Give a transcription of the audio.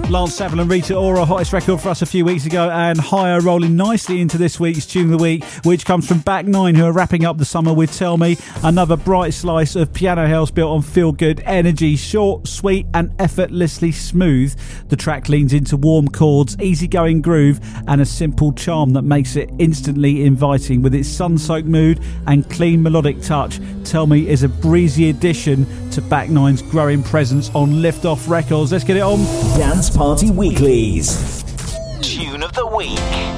Lance Saville and Rita Ora, hottest record for us a few weeks ago, and Higher rolling nicely into this week's Tune of the Week, which comes from Back Nine, who are wrapping up the summer with Tell Me, another bright slice of piano house built on feel-good energy, short, sweet and effortlessly smooth. The track leans into warm chords, easygoing groove and a simple charm that makes it instantly inviting. With its sun-soaked mood and clean melodic touch, Tell Me is a breezy addition to Back Nine's growing presence on Lift-Off Records. Let's get it on. Dance Party Weeklies. Tune of the Week.